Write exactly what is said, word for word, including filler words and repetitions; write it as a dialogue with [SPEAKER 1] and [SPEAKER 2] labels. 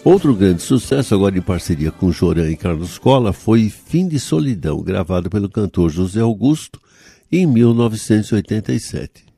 [SPEAKER 1] Outro grande sucesso, agora em parceria com Joran e Carlos Cola, foi Fim de Solidão, gravado pelo cantor José Augusto em mil novecentos e oitenta e sete.